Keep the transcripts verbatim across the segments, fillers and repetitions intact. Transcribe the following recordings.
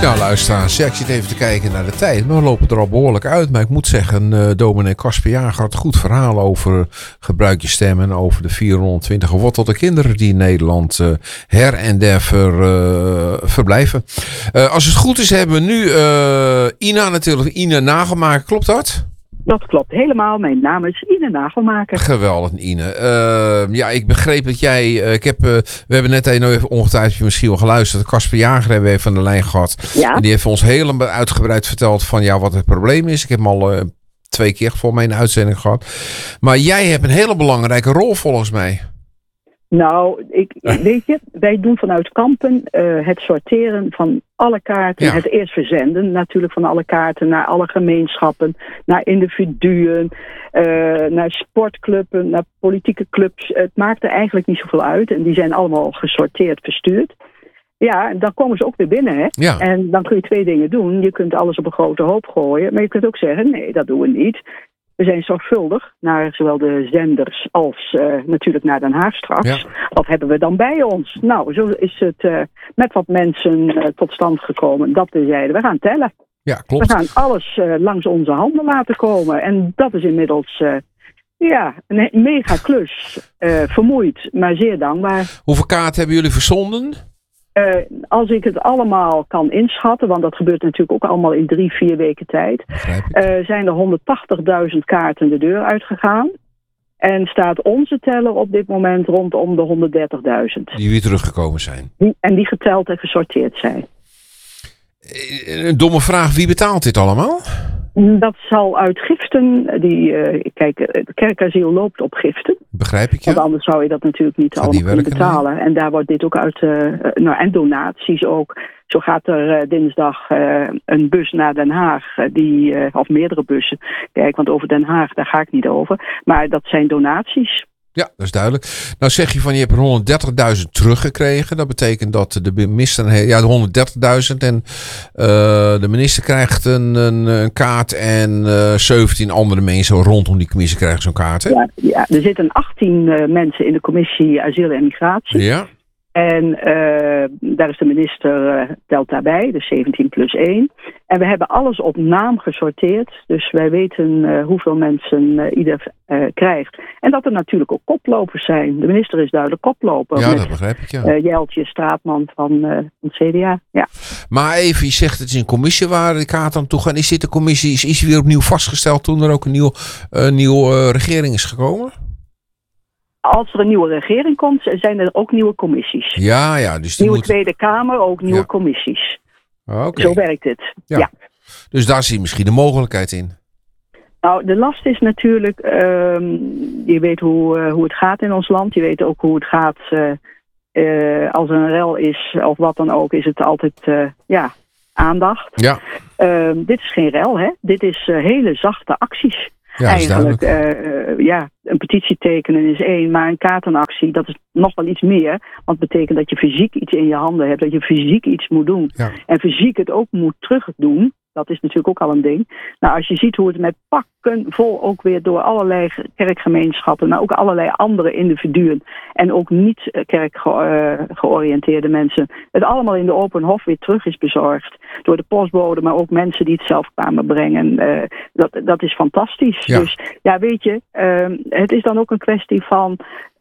Ja, luisteraars, ja, ik zit even te kijken naar de tijd. We lopen er al behoorlijk uit. Maar ik moet zeggen, uh, dominee Casper Jager had een goed verhaal over gebruik je stem en over de vierhonderdtwintig gewortelde kinderen die in Nederland uh, her en der ver, uh, verblijven. Uh, als het goed is, hebben we nu uh, Ina natuurlijk, Ina Nagelmaker. Klopt dat? Dat klopt helemaal. Mijn naam is Ine Nagelmaker. Geweldig, Ine. Uh, ja, ik begreep dat jij... Uh, ik heb, uh, we hebben net even ongetwijfeld misschien wel geluisterd. Casper Jager hebben we even aan de lijn gehad. Ja. En die heeft ons helemaal uitgebreid verteld van ja, wat het probleem is. Ik heb hem al uh, twee keer voor mij in de uitzending gehad. Maar jij hebt een hele belangrijke rol volgens mij. Nou, ik, weet je, wij doen vanuit Kampen uh, het sorteren van alle kaarten. Ja. Het eerst verzenden natuurlijk van alle kaarten naar alle gemeenschappen, naar individuen, uh, naar sportclubs, naar politieke clubs. Het maakt er eigenlijk niet zoveel uit. En die zijn allemaal gesorteerd, verstuurd. Ja, en dan komen ze ook weer binnen. Hè? Ja. En dan kun je twee dingen doen. Je kunt alles op een grote hoop gooien. Maar je kunt ook zeggen, nee, dat doen we niet. We zijn zorgvuldig naar zowel de zenders als uh, natuurlijk naar Den Haag straks. Ja. Wat hebben we dan bij ons? Nou, zo is het uh, met wat mensen uh, tot stand gekomen dat we zeiden, we gaan tellen. Ja, klopt. We gaan alles uh, langs onze handen laten komen. En dat is inmiddels uh, ja, een mega klus. Uh, vermoeid, maar zeer dankbaar. Hoeveel kaarten hebben jullie verzonden? Uh, als ik het allemaal kan inschatten, want dat gebeurt natuurlijk ook allemaal in drie, vier weken tijd, uh, zijn er honderdtachtigduizend kaarten de deur uitgegaan. En staat onze teller op dit moment rondom de honderddertigduizend. Die weer teruggekomen zijn. Die, en die geteld en gesorteerd zijn. Een domme vraag, wie betaalt dit allemaal? Dat zal uit giften, die, uh, kijk, het kerkasiel loopt op giften. Begrijp ik, ja. Want anders zou je dat natuurlijk niet Gaat allemaal kunnen werken, betalen. nee. En daar wordt dit ook uit, uh, nou, en donaties ook. Zo gaat er uh, dinsdag uh, een bus naar Den Haag, uh, die, uh, of meerdere bussen. Kijk, want over Den Haag, daar ga ik niet over. Maar dat zijn donaties. Ja, dat is duidelijk. Nou zeg je van je hebt honderddertigduizend teruggekregen. Dat betekent dat de minister, ja, de honderddertigduizend en uh, de minister krijgt een, een, een kaart en uh, zeventien andere mensen rondom die commissie krijgen zo'n kaart. Hè? Ja, ja, er zitten achttien uh, mensen in de commissie asiel en migratie. Ja. En uh, daar is de minister, uh, telt daarbij, dus zeventien plus één. En we hebben alles op naam gesorteerd. Dus wij weten uh, hoeveel mensen uh, ieder uh, krijgt. En dat er natuurlijk ook koplopers zijn. De minister is duidelijk koploper. Ja, met, dat begrijp ik, ja. Uh, Jeltje Straatman van, uh, van het C D A. Ja. Maar even, je zegt het is een commissie waar de kaart aan toe gaan. Is dit de commissie, is, is die weer opnieuw vastgesteld toen er ook een nieuw, uh, nieuwe uh, regering is gekomen? Als er een nieuwe regering komt, zijn er ook nieuwe commissies. Ja, ja. Dus die nieuwe moet... Tweede Kamer, ook nieuwe ja. commissies. Okay. Zo werkt het. Ja. Ja. Dus daar zie je misschien de mogelijkheid in. Nou, de last is natuurlijk, uh, je weet hoe, uh, hoe het gaat in ons land. Je weet ook hoe het gaat uh, uh, als er een rel is of wat dan ook, is het altijd uh, ja, aandacht. Ja. Uh, dit is geen rel, hè? Dit is uh, hele zachte acties. Ja, Eigenlijk, uh, uh, ja, een petitie tekenen is één, maar een kaartenactie, dat is nog wel iets meer. Want het betekent dat je fysiek iets in je handen hebt, dat je fysiek iets moet doen. Ja. En fysiek het ook moet terugdoen. Dat is natuurlijk ook al een ding. Nou, als je ziet hoe het met pakken vol ook weer door allerlei kerkgemeenschappen, maar ook allerlei andere individuen en ook niet kerk georiënteerde mensen, het allemaal in de open hof weer terug is bezorgd. Door de postbode, maar ook mensen die het zelf kwamen brengen. Uh, dat, dat is fantastisch. Ja. Dus ja, weet je, uh, het is dan ook een kwestie van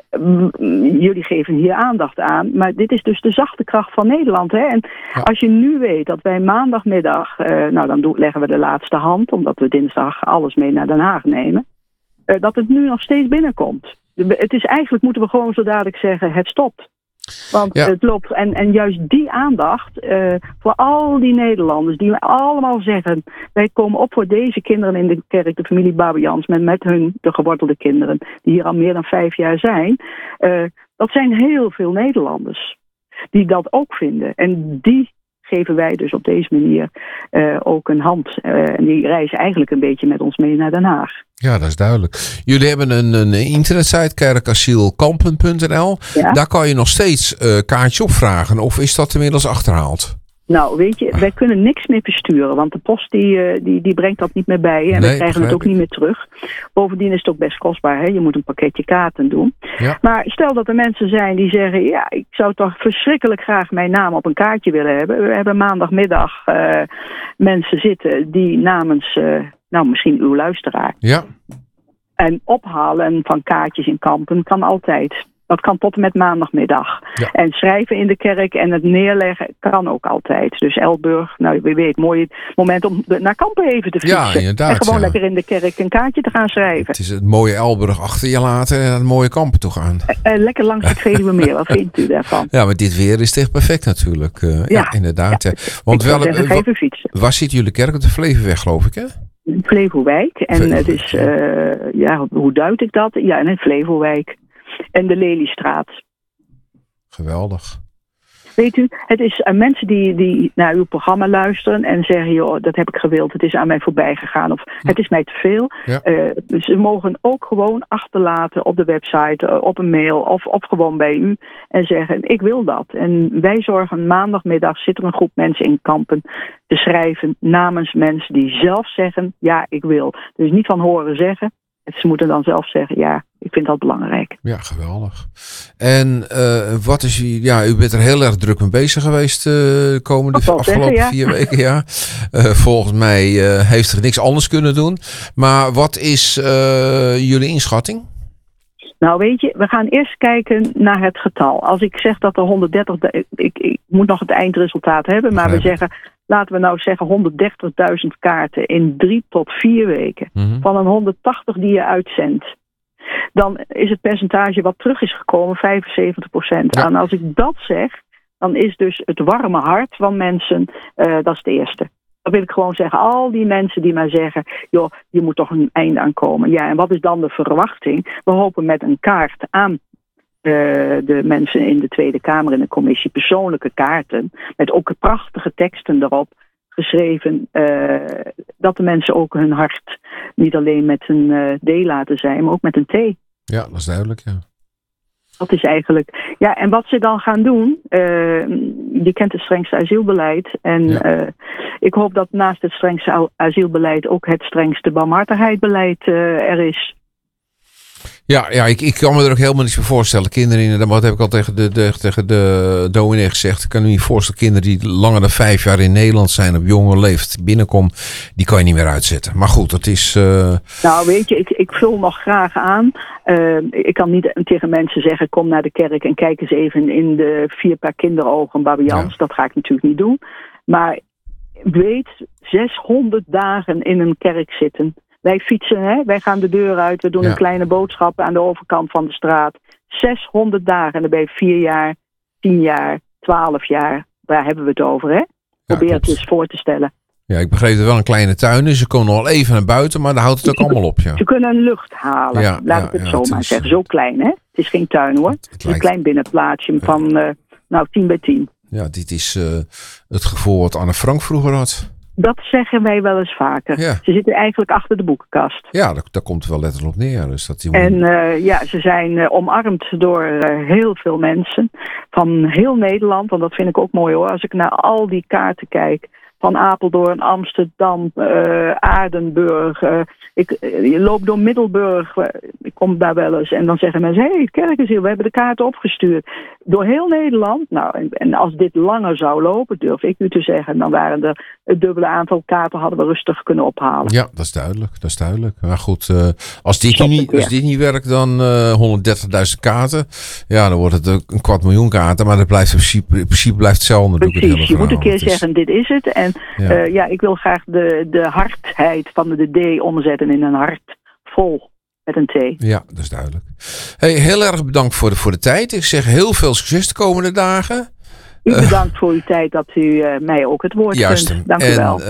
jullie geven hier aandacht aan, maar dit is dus de zachte kracht van Nederland. Hè? En ja. Als je nu weet dat wij maandagmiddag, uh, nou dan doen, leggen we de laatste hand, omdat we dinsdag alles mee naar Den Haag nemen, uh, dat het nu nog steeds binnenkomt. De, het is eigenlijk, moeten we gewoon zo dadelijk zeggen, het stopt. Want ja. het loopt, en, en juist die aandacht uh, voor al die Nederlanders die allemaal zeggen, wij komen op voor deze kinderen in de kerk, de familie Babians, met, met hun, de gewortelde kinderen, die hier al meer dan vijf jaar zijn. Uh, dat zijn heel veel Nederlanders die dat ook vinden. En die geven wij dus op deze manier uh, ook een hand. Uh, en die reizen eigenlijk een beetje met ons mee naar Den Haag. Ja, dat is duidelijk. Jullie hebben een, een internetsite, kerkasielkampen punt n l. Ja? Daar kan je nog steeds uh, kaartjes opvragen. Of is dat inmiddels achterhaald? Nou, weet je, wij kunnen niks meer versturen, want de post die, die, die brengt dat niet meer bij en nee, we krijgen het ook niet meer terug. Bovendien is het ook best kostbaar, hè? Je moet een pakketje kaarten doen. Ja. Maar stel dat er mensen zijn die zeggen, ja, ik zou toch verschrikkelijk graag mijn naam op een kaartje willen hebben. We hebben maandagmiddag uh, mensen zitten die namens, uh, nou misschien uw luisteraar. Ja. En ophalen van kaartjes in Kampen kan altijd. Dat kan tot en met maandagmiddag. Ja. En schrijven in de kerk en het neerleggen kan ook altijd. Dus Elburg, nou wie weet, mooi moment om naar Kampen even te fietsen. Ja, inderdaad. En gewoon ja. lekker in de kerk een kaartje te gaan schrijven. Het is het mooie Elburg achter je laten en naar het mooie Kampen toe gaan. Uh, uh, lekker langs het Veluwemeer, wat vindt u daarvan? Ja, maar dit weer is echt perfect natuurlijk. Uh, ja, ja, inderdaad. Ja. Want wel, zeggen, ga even fietsen. Waar zit jullie kerk? Op de Flevoweg, geloof ik, hè? In Flevowijk. En Flevowijk, het is, uh, ja, hoe duid ik dat? Ja, in Flevowijk. En de Leliestraat. Geweldig. Weet u, het is aan mensen die, die naar uw programma luisteren en zeggen, joh, dat heb ik gewild, het is aan mij voorbij gegaan of het is mij te veel. Ja. Uh, ze mogen ook gewoon achterlaten op de website, uh, op een mail of, of gewoon bij u en zeggen, ik wil dat. En wij zorgen maandagmiddag, zit er een groep mensen in Kampen te schrijven namens mensen die zelf zeggen, ja, ik wil. Dus niet van horen zeggen. Ze moeten dan zelf zeggen, ja, ik vind dat belangrijk. Ja, geweldig. En uh, wat is u, ja, u bent er heel erg druk mee bezig geweest de uh, komende afgelopen zeggen, ja. vier weken, ja. Uh, volgens mij uh, heeft er niks anders kunnen doen. Maar wat is uh, jullie inschatting? Nou weet je, we gaan eerst kijken naar het getal. Als ik zeg dat er honderddertig, ik, ik moet nog het eindresultaat hebben, maar we zeggen, laten we nou zeggen honderddertigduizend kaarten in drie tot vier weken. Mm-hmm. Van een honderdtachtig die je uitzendt. Dan is het percentage wat terug is gekomen vijfenzeventig procent. Ja. En als ik dat zeg, dan is dus het warme hart van mensen, uh, dat is het eerste. Dan wil ik gewoon zeggen, al die mensen die maar zeggen, joh, je moet toch een einde aan komen. Ja, en wat is dan de verwachting? We hopen met een kaart aan uh, de mensen in de Tweede Kamer in de commissie persoonlijke kaarten, met ook prachtige teksten erop, geschreven, uh, dat de mensen ook hun hart niet alleen met een uh, D laten zijn, maar ook met een T. Ja, dat is duidelijk, ja. Dat is eigenlijk... Ja, en wat ze dan gaan doen... Uh, je kent het strengste asielbeleid. En ja. uh, ik hoop dat naast het strengste asielbeleid ook het strengste barmhartigheidsbeleid uh, er is. Ja, ja ik, ik kan me er ook helemaal niets voor voorstellen. Kinderen in, wat heb ik al tegen de, de, tegen de dominee gezegd. Ik kan me niet voorstellen, kinderen die langer dan vijf jaar in Nederland zijn, op jonge leeftijd binnenkomen, die kan je niet meer uitzetten. Maar goed, dat is... Uh... Nou, weet je, ik, ik vul nog graag aan. Uh, ik kan niet tegen mensen zeggen, kom naar de kerk en kijk eens even in de vier paar kinderogen babians. Ja. Dat ga ik natuurlijk niet doen. Maar weet, zeshonderd dagen in een kerk zitten. Wij fietsen, hè? Wij gaan de deur uit. We doen ja. een kleine boodschap aan de overkant van de straat. zeshonderd dagen. En dan ben je vier jaar, tien jaar, twaalf jaar. Daar hebben we het over, hè? Probeer ja, het eens voor te stellen. Ja, ik begreep dat wel een kleine tuin is. Ze komen nog wel even naar buiten, maar dan houdt het ook allemaal op. Ja. Ze kunnen lucht halen. Ja, Laat ja, ik het ja, zo het maar is, zeggen. Zo klein, hè? Het is geen tuin, hoor. Het, het, het is lijkt... een klein binnenplaatsje ja. van, uh, nou, tien bij tien. Ja, dit is uh, het gevoel wat Anne Frank vroeger had. Dat zeggen wij wel eens vaker. Ja. Ze zitten eigenlijk achter de boekenkast. Ja, daar, daar komt het wel letterlijk op neer. Dus dat die en uh, ja, ze zijn uh, omarmd door uh, heel veel mensen. Van heel Nederland. Want dat vind ik ook mooi hoor. Als ik naar al die kaarten kijk. Van Apeldoorn, Amsterdam, uh, Aardenburg. Uh, ik, uh, je loopt door Middelburg. Uh, ik kom daar wel eens. En dan zeggen mensen, hé, hey, Kerkenziel, we hebben de kaarten opgestuurd. Door heel Nederland. Nou, en, en als dit langer zou lopen, durf ik u te zeggen, dan waren er het dubbele aantal kaarten hadden we rustig kunnen ophalen. Ja, dat is duidelijk. Dat is duidelijk. Maar goed, uh, als, dit niet, als dit niet werkt, dan uh, honderddertigduizend kaarten. Ja, dan wordt het een kwart miljoen kaarten. Maar dat blijft in principe, in principe blijft hetzelfde. Precies, het je moet een keer het zeggen, is... dit is het. En ja. Uh, ja, ik wil graag de, de hardheid van de D omzetten in een hart vol met een T. Ja, dat is duidelijk. Hey, heel erg bedankt voor de, voor de tijd. Ik zeg heel veel succes de komende dagen. U bedankt uh, voor uw tijd dat u uh, mij ook het woord juist, kunt. Dank en, u wel. Uh,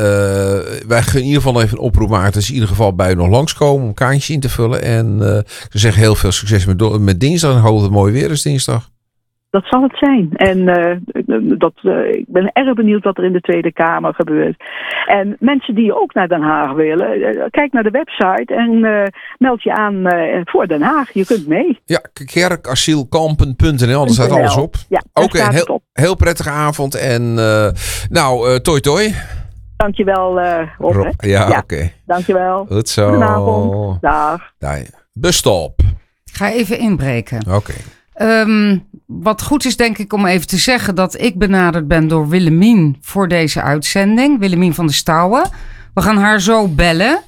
wij gaan in ieder geval even een oproep maken. Dus in ieder geval bij u nog langskomen om kaartjes in te vullen. En uh, ik zeg heel veel succes met, met dinsdag. En hoop dat het mooi weer is dinsdag. Dat zal het zijn. En uh, dat, uh, ik ben erg benieuwd wat er in de Tweede Kamer gebeurt. En mensen die ook naar Den Haag willen, uh, kijk naar de website en uh, meld je aan uh, voor Den Haag. Je kunt mee. Ja, kerkasielkampen punt n l, daar staat alles op. Ja, ook een heel, op. heel prettige avond. En uh, nou, uh, toi toi. Dankjewel, uh, Rob. Rob. Ja, ja. oké. Okay. Dankjewel. Goed zo. Goedenavond. Dag. Daar. Busstop. Ik ga even inbreken. Oké. Okay. Um, wat goed is denk ik om even te zeggen dat ik benaderd ben door Willemien voor deze uitzending. Willemien van der Stouwen. We gaan haar zo bellen.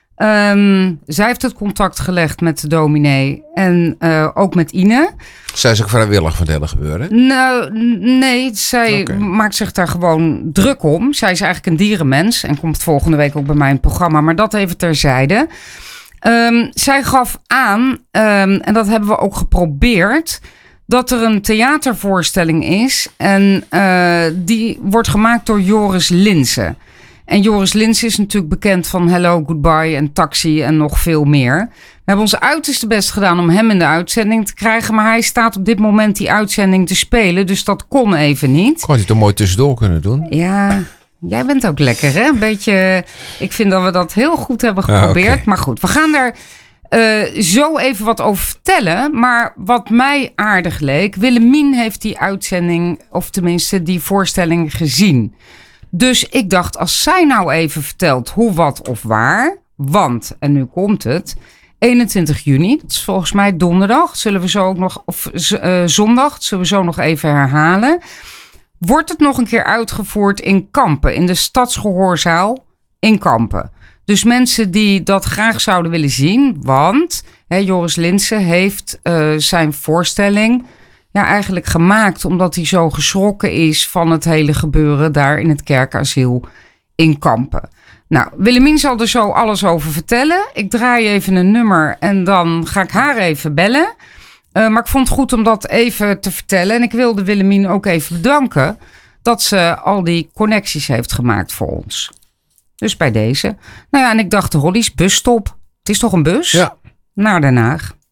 Um, zij heeft het contact gelegd met de dominee en uh, ook met Ine. Zij is ook vrijwillig van het hele gebeuren? Nou, nee, zij okay. maakt zich daar gewoon druk om. Zij is eigenlijk een dierenmens en komt volgende week ook bij mij in het programma. Maar dat even terzijde. Um, zij gaf aan, um, en dat hebben we ook geprobeerd, dat er een theatervoorstelling is. En uh, die wordt gemaakt door Joris Linssen. En Joris Linssen is natuurlijk bekend van Hello, Goodbye en Taxi en nog veel meer. We hebben ons uiterste best gedaan om hem in de uitzending te krijgen. Maar hij staat op dit moment die uitzending te spelen. Dus dat kon even niet. Kon hij toch mooi tussendoor kunnen doen? Ja, jij bent ook lekker, hè? Een beetje, ik vind dat we dat heel goed hebben geprobeerd. Ah, okay. Maar goed, we gaan daar uh, zo even wat over vertellen. Maar wat mij aardig leek, Willemien heeft die uitzending, of tenminste die voorstelling gezien. Dus ik dacht, als zij nou even vertelt hoe, wat of waar. Want, en nu komt het, eenentwintig juni, dat is volgens mij donderdag, zullen we zo ook nog, of uh, zondag, dat zullen we zo nog even herhalen. Wordt het nog een keer uitgevoerd in Kampen, in de Stadsgehoorzaal in Kampen. Dus mensen die dat graag zouden willen zien, want hè, Joris Linssen heeft uh, zijn voorstelling ja, eigenlijk gemaakt omdat hij zo geschrokken is van het hele gebeuren daar in het kerkasiel in Kampen. Nou, Willemien zal er zo alles over vertellen. Ik draai even een nummer en dan ga ik haar even bellen. Uh, maar ik vond het goed om dat even te vertellen. En ik wilde Willemien ook even bedanken dat ze al die connecties heeft gemaakt voor ons. Dus bij deze. Nou ja, en ik dacht, de Hollies, busstop. Het is toch een bus? Ja. Naar Den Haag.